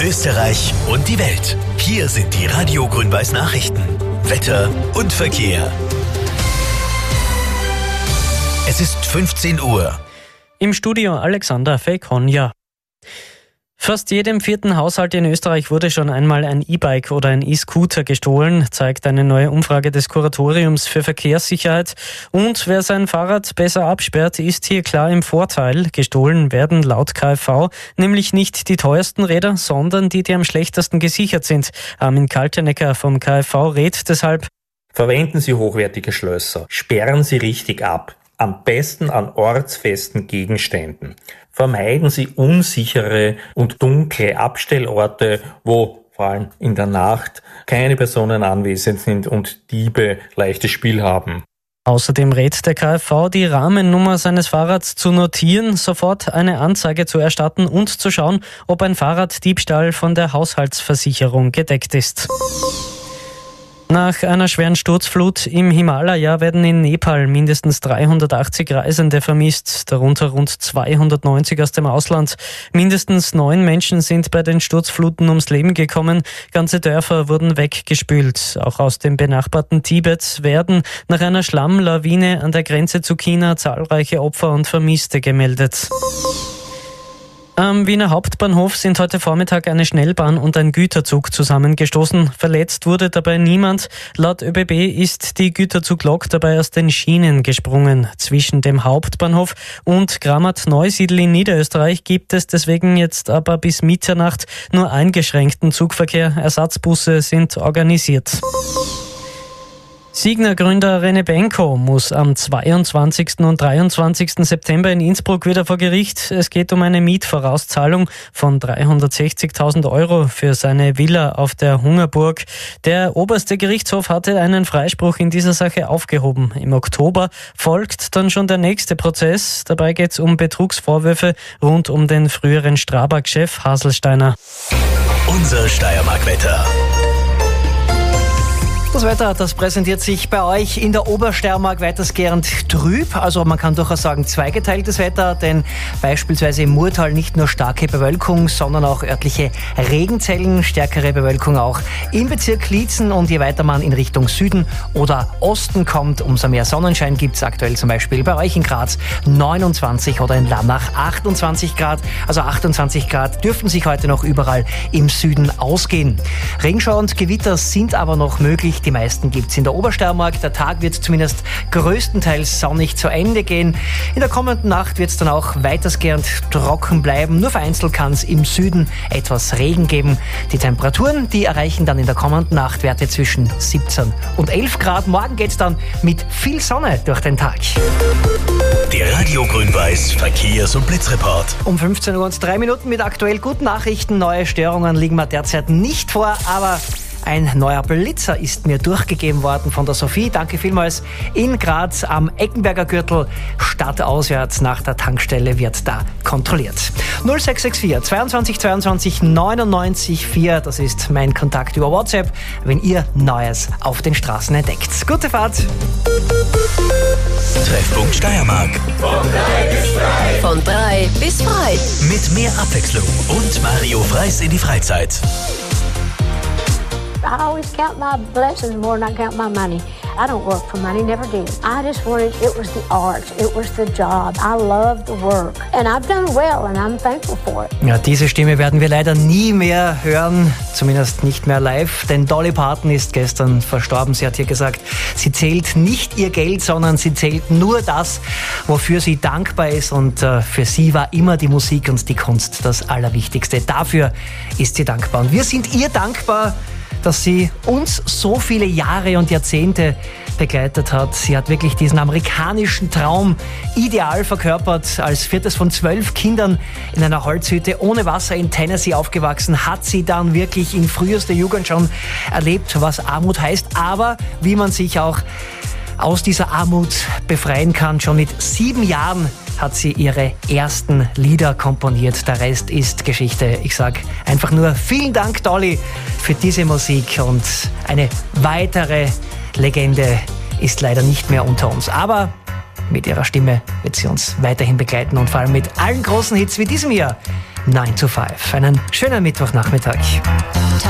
Österreich und die Welt. Hier sind die Radio Grün-Weiß Nachrichten. Wetter und Verkehr. Es ist 15 Uhr. Im Studio Alexander Fekonja. Fast jedem vierten Haushalt in Österreich wurde schon einmal ein E-Bike oder ein E-Scooter gestohlen, zeigt eine neue Umfrage des Kuratoriums für Verkehrssicherheit. Und wer sein Fahrrad besser absperrt, ist hier klar im Vorteil. Gestohlen werden laut KfV nämlich nicht die teuersten Räder, sondern die am schlechtesten gesichert sind. Armin Kaltenecker vom KfV rät deshalb: Verwenden Sie hochwertige Schlösser, sperren Sie richtig ab. Am besten an ortsfesten Gegenständen. Vermeiden Sie unsichere und dunkle Abstellorte, wo vor allem in der Nacht keine Personen anwesend sind und Diebe leichtes Spiel haben. Außerdem rät der KfV, die Rahmennummer seines Fahrrads zu notieren, sofort eine Anzeige zu erstatten und zu schauen, ob ein Fahrraddiebstahl von der Haushaltsversicherung gedeckt ist. Nach einer schweren Sturzflut im Himalaya werden in Nepal mindestens 380 Reisende vermisst, darunter rund 290 aus dem Ausland. Mindestens 9 Menschen sind bei den Sturzfluten ums Leben gekommen. Ganze Dörfer wurden weggespült. Auch aus dem benachbarten Tibet werden nach einer Schlammlawine an der Grenze zu China zahlreiche Opfer und Vermisste gemeldet. Am Wiener Hauptbahnhof sind heute Vormittag eine Schnellbahn und ein Güterzug zusammengestoßen. Verletzt wurde dabei niemand. Laut ÖBB ist die Güterzuglok dabei aus den Schienen gesprungen. Zwischen dem Hauptbahnhof und Grammat-Neusiedl in Niederösterreich gibt es deswegen jetzt aber bis Mitternacht nur eingeschränkten Zugverkehr. Ersatzbusse sind organisiert. Signa-Gründer René Benko muss am 22. und 23. September in Innsbruck wieder vor Gericht. Es geht um eine Mietvorauszahlung von 360.000 € für seine Villa auf der Hungerburg. Der oberste Gerichtshof hatte einen Freispruch in dieser Sache aufgehoben. Im Oktober folgt dann schon der nächste Prozess. Dabei geht es um Betrugsvorwürfe rund um den früheren Strabag-Chef Haselsteiner. Unser Steiermark-Wetter. Das Wetter, das präsentiert sich bei euch in der Obersteiermark weitestgehend trüb. Also man kann durchaus sagen zweigeteiltes Wetter, denn beispielsweise im Murtal nicht nur starke Bewölkung, sondern auch örtliche Regenzellen, stärkere Bewölkung auch im Bezirk Liezen. Und je weiter man in Richtung Süden oder Osten kommt, umso mehr Sonnenschein gibt es aktuell zum Beispiel bei euch in Graz 29 oder in Lannach 28 Grad. Also 28 Grad dürften sich heute noch überall im Süden ausgehen. Regenschauer und Gewitter sind aber noch möglich. Die meisten gibt's in der Obersteiermark. Der Tag wird zumindest größtenteils sonnig zu Ende gehen. In der kommenden Nacht wird es dann auch weitestgehend trocken bleiben. Nur vereinzelt kann es im Süden etwas Regen geben. Die Temperaturen, die erreichen dann in der kommenden Nacht Werte zwischen 17 und 11 Grad. Morgen geht's dann mit viel Sonne durch den Tag. Der Radio Grün-Weiß Verkehrs- und Blitzreport. Um 15 Uhr und 3 Minuten mit aktuell guten Nachrichten. Neue Störungen liegen mir derzeit nicht vor, aber ein neuer Blitzer ist mir durchgegeben worden von der Sophie. Danke vielmals. In Graz am Eckenberger Gürtel, stadtauswärts nach der Tankstelle, wird da kontrolliert. 0664 22 22 99 4, das ist mein Kontakt über WhatsApp, wenn ihr Neues auf den Straßen entdeckt. Gute Fahrt. Treffpunkt Steiermark. Von 3 bis frei. Mit mehr Abwechslung und Mario Freis in die Freizeit. I always count my blessings more than I count my money. I don't work for money, never did. I just wanted, it was the arts, it was the job. I love the work. And I've done well and I'm thankful for it. Ja, diese Stimme werden wir leider nie mehr hören, zumindest nicht mehr live, denn Dolly Parton ist gestern verstorben. Sie hat hier gesagt, sie zählt nicht ihr Geld, sondern sie zählt nur das, wofür sie dankbar ist. Und für sie war immer die Musik und die Kunst das Allerwichtigste. Dafür ist sie dankbar. Und wir sind ihr dankbar, dass sie uns so viele Jahre und Jahrzehnte begleitet hat. Sie hat wirklich diesen amerikanischen Traum ideal verkörpert. Als viertes von 12 Kindern in einer Holzhütte ohne Wasser in Tennessee aufgewachsen, hat sie dann wirklich in frühester Jugend schon erlebt, was Armut heißt, aber wie man sich auch aus dieser Armut befreien kann. Schon mit 7 Jahren hat sie ihre ersten Lieder komponiert. Der Rest ist Geschichte. Ich sag einfach nur vielen Dank, Dolly, für diese Musik. Und eine weitere Legende ist leider nicht mehr unter uns. Aber mit ihrer Stimme wird sie uns weiterhin begleiten und vor allem mit allen großen Hits wie diesem hier. 9 to 5. Einen schönen Mittwochnachmittag.